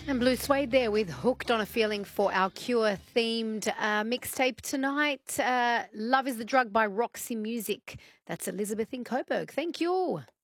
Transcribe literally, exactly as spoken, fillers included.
And Blue Suede there with Hooked on a Feeling for our Cure themed uh, mixtape tonight. Uh, Love is the Drug by Roxy Music. That's Elizabeth in Coburg. Thank you.